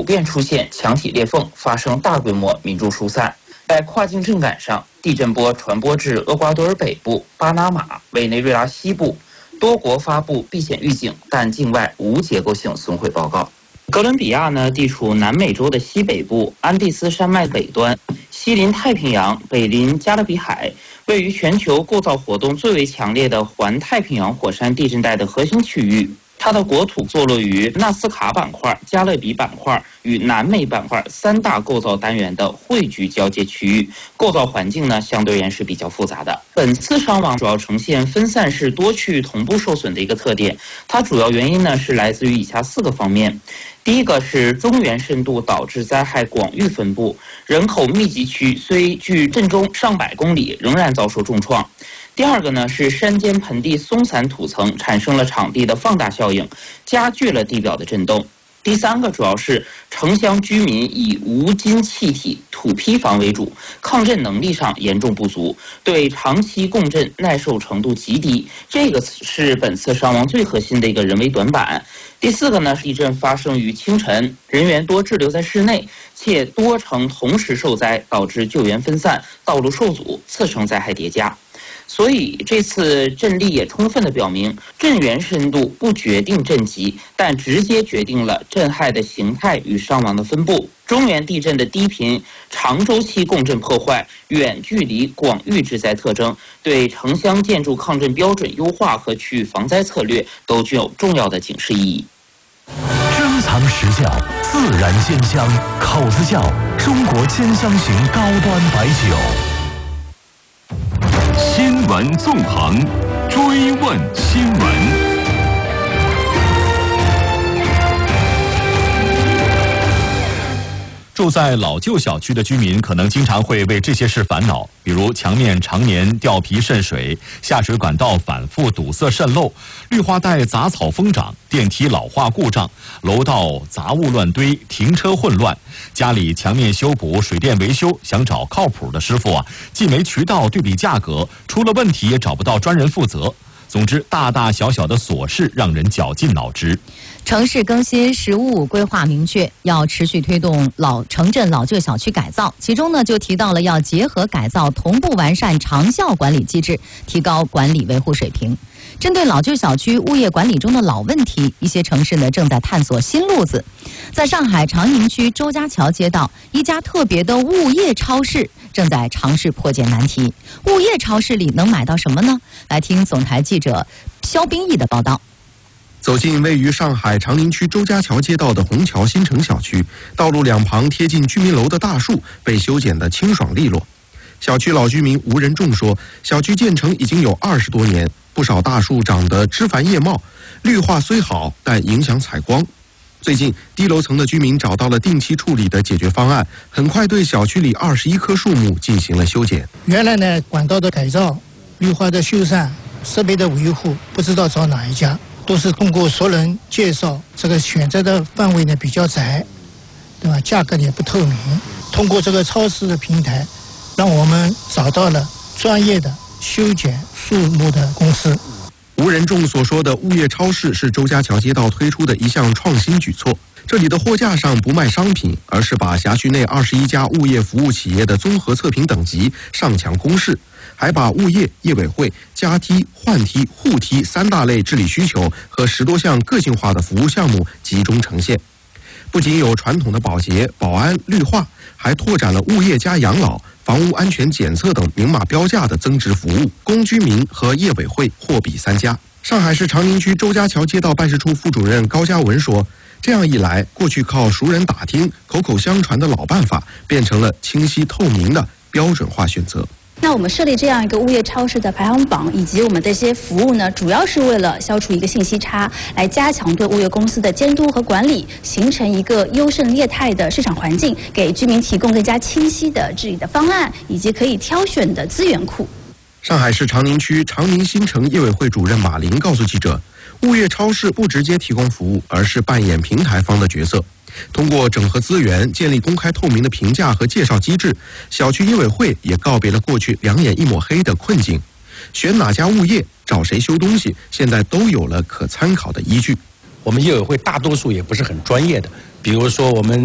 便出现墙体裂缝，发生大规模民众疏散。在跨境震感上，地震波传播至厄瓜多尔北部、巴拿马、委内瑞拉西部，多国发布避险预警，但境外无结构性损毁报告。哥伦比亚呢，地处南美洲的西北部，安第斯山脉北端，西临太平洋，北临加勒比海，位于全球构造活动最为强烈的环太平洋火山地震带的核心区域。它的国土坐落于纳斯卡板块、加勒比板块与南美板块3大构造单元的汇聚交界区域，构造环境呢相对而言是比较复杂的。本次伤亡主要呈现分散式多区域同步受损的一个特点，它主要原因呢是来自于以下4个方面。第一个是中原深度导致灾害广域分布，人口密集区虽距震中上百公里，仍然遭受重创。第二个呢是山间盆地松散土层产生了场地的放大效应，加剧了地表的震动。第三个主要是城乡居民以无筋气体土坯房为主，抗震能力上严重不足，对长期共振耐受程度极低，这个是本次伤亡最核心的一个人为短板。第4个呢，地震发生于清晨，人员多滞留在室内，且多城同时受灾，导致救援分散，道路受阻，次生灾害叠加。所以这次震力也充分地表明，震源深度不决定震级，但直接决定了震害的形态与伤亡的分布。中原地震的低频、长周期共振破坏、远距离、广域致灾特征，对城乡建筑抗震标准优化和区域防灾策略都具有重要的警示意义。 珍藏实窖，自然鲜香，口子窖，中国千香型高端白酒。 新闻纵横，追问新闻。 住在老旧小区的居民可能经常会为这些事烦恼，比如墙面常年掉皮渗水，下水管道反复堵塞渗漏，绿化带杂草疯长，电梯老化故障，楼道杂物乱堆，停车混乱。家里墙面修补、水电维修，想找靠谱的师傅既没渠道对比价格，出了问题也找不到专人负责。总之，大大小小的琐事让人绞尽脑汁。 城市更新“十5+5”规划明确，要持续推动城镇老旧小区改造，其中呢就提到了要结合改造，同步完善长效管理机制，提高管理维护水平。针对老旧小区物业管理中的老问题，一些城市呢正在探索新路子。在上海长宁区周家桥街道，一家特别的物业超市正在尝试破解难题。物业超市里能买到什么呢？来听总台记者肖冰毅的报道。 走进位于上海长宁区周家桥街道的虹桥新城小区，道路两旁贴近居民楼的大树被修剪得清爽利落。小区老居民吴仁仲说，小区建成已经有20多年，不少大树长得枝繁叶茂，绿化虽好，但影响采光。最近，低楼层的居民找到了定期处理的解决方案，很快对小区里21棵树木进行了修剪。 原来呢，管道的改造、绿化的修缮、设备的维护，不知道找哪一家，都是通过熟人介绍，这个选择的范围呢比较窄，对吧？价格也不透明。通过这个超市的平台，让我们找到了专业的修剪树木的公司。 吴仁仲所说的物业超市是周家桥街道推出的一项创新举措。这里的货架上不卖商品，而是把辖区内21家物业服务企业的综合测评等级上墙公示，还把物业、业委会、加梯、换梯、护梯3大类治理需求和10多项个性化的服务项目集中呈现。不仅有传统的保洁、保安、绿化，还拓展了物业加养老、房屋安全检测等明码标价的增值服务，供居民和业委会货比3家。上海市长宁区周家桥街道办事处副主任高嘉文说，这样一来，过去靠熟人打听、口口相传的老办法，变成了清晰透明的标准化选择。 那我们设立这样一个物业超市的排行榜，以及我们的一些服务呢，主要是为了消除一个信息差，来加强对物业公司的监督和管理，形成一个优胜劣汰的市场环境，给居民提供更加清晰的治理的方案，以及可以挑选的资源库。 上海市长宁区长宁新城业委会主任马林告诉记者，物业超市不直接提供服务，而是扮演平台方的角色。通过整合资源，建立公开透明的评价和介绍机制，小区业委会也告别了过去两眼一抹黑的困境。选哪家物业、找谁修东西，现在都有了可参考的依据。 我们业委会大多数也不是很专业的，比如说我们